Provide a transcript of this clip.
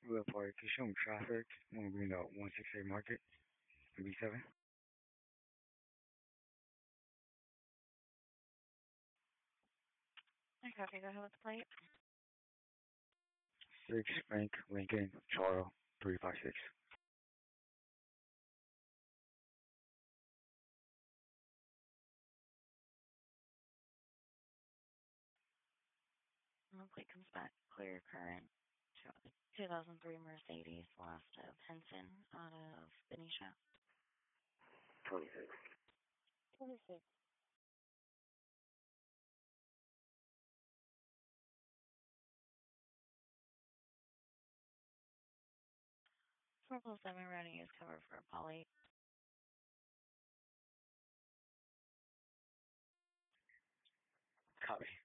Will Park, assume traffic, moving to 168 Market, B7. Okay, go ahead with the plate. 6 Frank Lincoln Charles 356. And the plate comes back clear current. 2003 Mercedes, last of Henson, out of Benicia. 26. 26. Purple 7 running is covered for a poly. Copy.